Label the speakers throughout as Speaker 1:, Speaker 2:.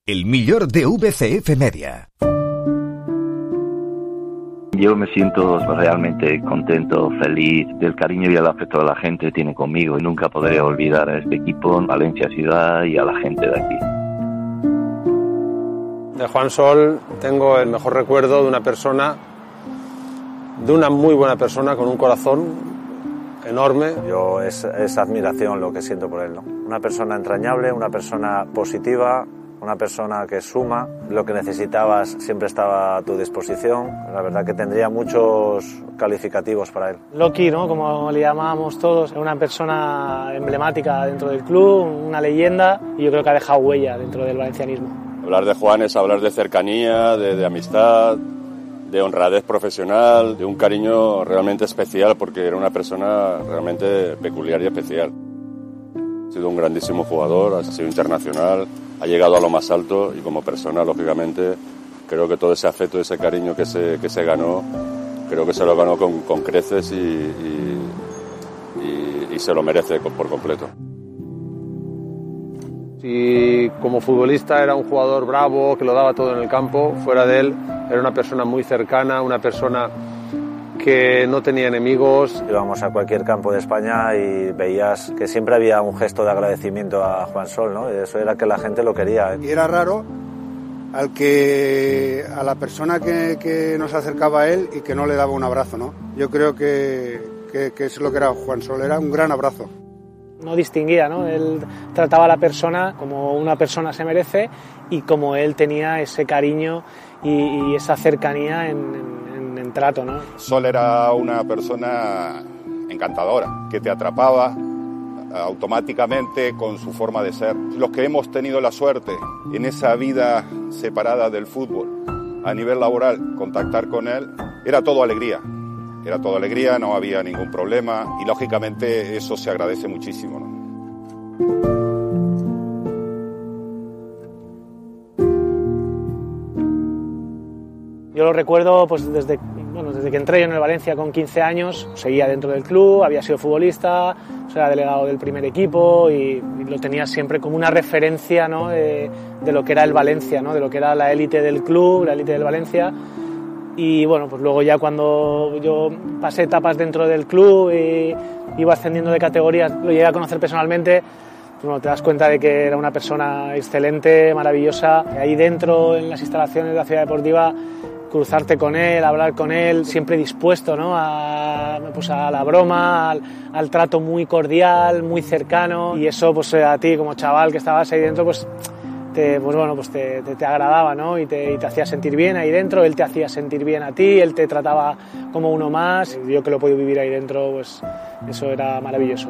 Speaker 1: El millor de VCF Media.
Speaker 2: Yo me siento realmente contento, feliz del cariño y el afecto que la gente tiene conmigo y nunca podré olvidar a este equipo, Valencia Ciudad y a la gente de aquí.
Speaker 3: De Juan Sol tengo el mejor recuerdo de una persona, de una muy buena persona con un corazón enorme.
Speaker 4: Yo es admiración lo que siento por él, ¿no? Una persona entrañable, una persona positiva, una persona que suma, lo que necesitabas siempre estaba a tu disposición. La verdad que tendría muchos calificativos para él.
Speaker 5: Loki, ¿no? Como le llamábamos todos, era una persona emblemática dentro del club, una leyenda, y yo creo que ha dejado huella dentro del valencianismo.
Speaker 6: Hablar de Juan es hablar de cercanía, de amistad, de honradez profesional, de un cariño realmente especial, porque era una persona realmente peculiar y especial. Ha sido un grandísimo jugador, ha sido internacional, ha llegado a lo más alto y como persona, lógicamente, creo que todo ese afecto y ese cariño que se ganó, creo que se lo ganó con creces y se lo merece por completo.
Speaker 3: Si como futbolista era un jugador bravo, que lo daba todo en el campo, fuera de él era una persona muy cercana, una persona que no tenía enemigos.
Speaker 4: Íbamos a cualquier campo de España y veías que siempre había un gesto de agradecimiento a Juan Sol, ¿no? Eso era que la gente lo quería.
Speaker 7: Y era raro a la persona que nos acercaba a él y que no le daba un abrazo, ¿no? Yo creo que es lo que era Juan Sol, era un gran abrazo.
Speaker 5: No distinguía, ¿no? Él trataba a la persona como una persona se merece y como él tenía ese cariño y esa cercanía en trato, ¿no?
Speaker 8: Sol era una persona encantadora, que te atrapaba automáticamente con su forma de ser. Los que hemos tenido la suerte en esa vida separada del fútbol, a nivel laboral, contactar con él, era todo alegría. Era todo alegría, no había ningún problema y lógicamente eso se agradece muchísimo, ¿no?
Speaker 5: Yo lo recuerdo pues desde que entré yo en el Valencia con 15 años, seguía dentro del club, había sido futbolista, era delegado del primer equipo y lo tenía siempre como una referencia, ¿no? de lo que era el Valencia, ¿no? De lo que era la élite del club, la élite del Valencia. Y bueno, pues luego ya cuando yo pasé etapas dentro del club y iba ascendiendo de categorías, lo llegué a conocer personalmente, pues bueno, te das cuenta de que era una persona excelente, maravillosa. Ahí dentro, en las instalaciones de la Ciudad Deportiva, cruzarte con él, hablar con él, siempre dispuesto, ¿no? a la broma, al trato muy cordial, muy cercano. Y eso, pues a ti como chaval que estabas ahí dentro, pues te agradaba, ¿no? Y te hacía sentir bien ahí dentro, él te hacía sentir bien a ti, él te trataba como uno más. Yo que lo he podido vivir ahí dentro, pues eso era maravilloso.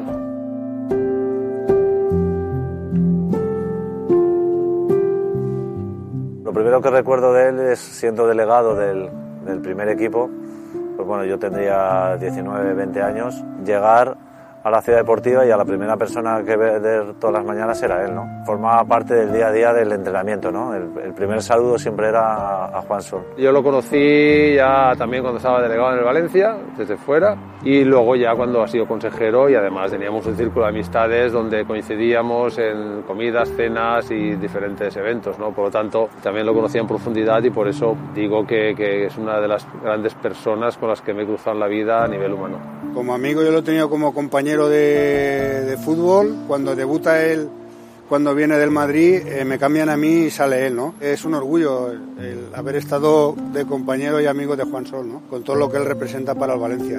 Speaker 4: Lo primero que recuerdo de él es, siendo delegado del primer equipo, pues bueno, yo tendría 19, 20 años, llegar a la Ciudad Deportiva y a la primera persona que ver todas las mañanas era él, ¿no? Formaba parte del día a día del entrenamiento, ¿no? El primer saludo siempre era a Juan Sol.
Speaker 3: Yo lo conocí ya también cuando estaba delegado en el Valencia, desde fuera, y luego ya cuando ha sido consejero, y además teníamos un círculo de amistades donde coincidíamos en comidas, cenas y diferentes eventos, ¿no? Por lo tanto, también lo conocía en profundidad y por eso digo que es una de las grandes personas con las que me he cruzado en la vida a nivel humano.
Speaker 7: Como amigo yo lo he tenido como compañero de fútbol. Cuando debuta él, cuando viene del Madrid, me cambian a mí y sale él, ¿no? Es un orgullo el haber estado de compañero y amigo de Juan Sol, ¿no? Con todo lo que él representa para el Valencia.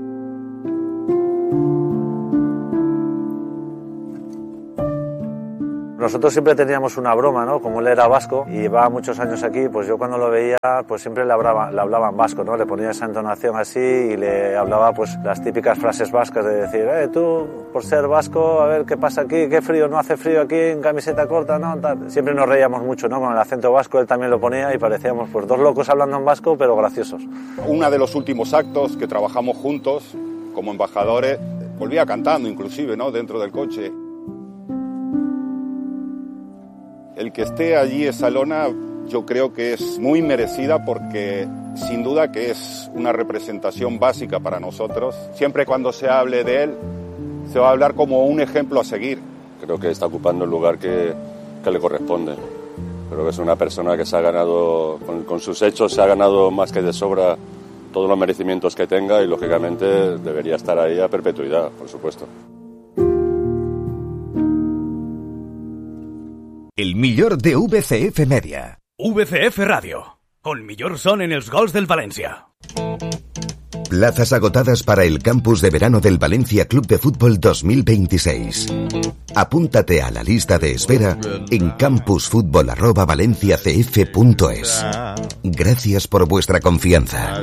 Speaker 4: Nosotros siempre teníamos una broma, ¿no? Como él era vasco y llevaba muchos años aquí, pues yo cuando lo veía, pues siempre le hablaba en vasco, ¿no? Le ponía esa entonación así y le hablaba pues las típicas frases vascas de decir, tú, por ser vasco, a ver qué pasa aquí, qué frío, no hace frío aquí en camiseta corta, ¿no? Tal. Siempre nos reíamos mucho, ¿no? Con el acento vasco, él también lo ponía y parecíamos pues dos locos hablando en vasco, pero graciosos.
Speaker 8: Uno de los últimos actos que trabajamos juntos como embajadores, volvía cantando inclusive, ¿no? Dentro del coche. El que esté allí esa lona yo creo que es muy merecida porque sin duda que es una representación básica para nosotros. Siempre cuando se hable de él se va a hablar como un ejemplo a seguir.
Speaker 6: Creo que está ocupando el lugar que le corresponde. Creo que es una persona que se ha ganado, con sus hechos se ha ganado más que de sobra todos los merecimientos que tenga y lógicamente debería estar ahí a perpetuidad, por supuesto.
Speaker 1: El millor de VCF Media.
Speaker 9: VCF Radio. El millor son en els gols del Valencia.
Speaker 1: Plazas agotadas para el campus de verano del Valencia Club de Fútbol 2026. Apúntate a la lista de espera en campusfutbol@valenciacf.es. Gracias por vuestra confianza.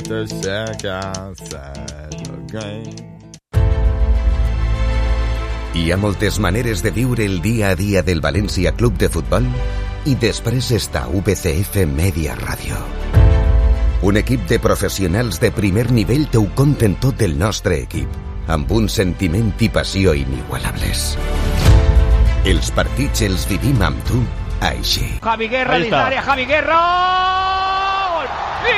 Speaker 1: Hi ha moltes maneres de viure el dia a dia del València Club de Futbol i després està VCF Media Ràdio. Un equip de professionals de primer nivell t'ho conten tot del nostre equip, amb un sentiment i passió inigualables. Els partits els vivim amb tu així.
Speaker 10: Javi Guerra dins l'àrea, Javi Guerra! Gol! I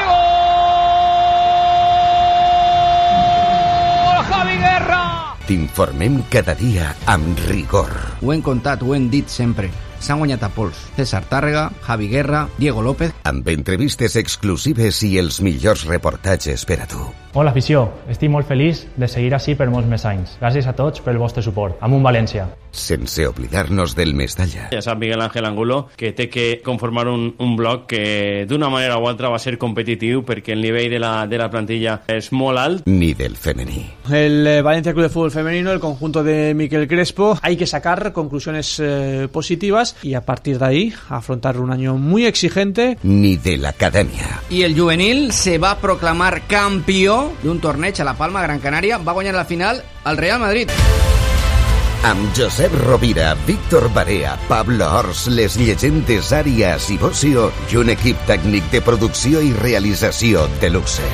Speaker 10: gol! Javi Guerra!
Speaker 1: T'informem cada dia amb rigor.
Speaker 11: Ho hem contat, ho hem dit sempre. S'han guanyat a pols. César Tàrrega, Javi Guerra, Diego López...
Speaker 1: Amb entrevistes exclusives i els millors reportatges per a tu.
Speaker 12: Hola, afició. Estic molt feliç de seguir així per molts més anys. Gràcies a tots pel vostre suport. Amunt València.
Speaker 1: Sense oblidar-nos del Mestalla.
Speaker 13: Ja sap Miguel Ángel Angulo que té que conformar un bloc que d'una manera o altra va ser competitiu perquè el nivell de la plantilla és molt alt.
Speaker 1: Ni del femení.
Speaker 14: El Valencia Club de Fútbol Femenino, el conjunto de Miquel Crespo, hay que sacar conclusiones positivas y a partir de ahí afrontar un año muy exigente.
Speaker 1: Ni de la academia.
Speaker 11: Y el juvenil se va a proclamar campeón de un torneig a La Palma, Gran Canària. Va guanyar la final al Real Madrid.
Speaker 1: Amb Josep Rovira, Víctor Barea, Pablo Ors, les llegendes Àrias i Bocio i un equip tècnic de producció i realització de luxe.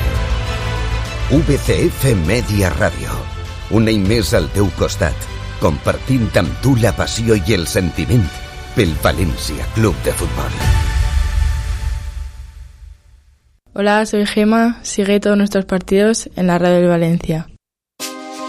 Speaker 1: VCF Media Ràdio. Un any més al teu costat, compartint amb tu la passió i el sentiment pel Valencia Club de Fútbol.
Speaker 15: Hola, soy Gema. Sigue todos nuestros partidos en la radio del Valencia.